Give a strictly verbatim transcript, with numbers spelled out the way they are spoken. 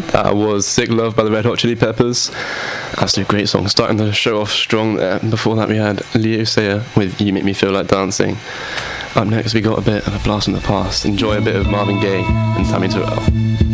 That was Sick Love by the Red Hot Chili Peppers. Absolute great song, starting the show off strong there. Before that we had Leo Sayer with You Make Me Feel Like Dancing. Up next we got a bit of a blast from the past. Enjoy a bit of Marvin Gaye and Tammy Terrell.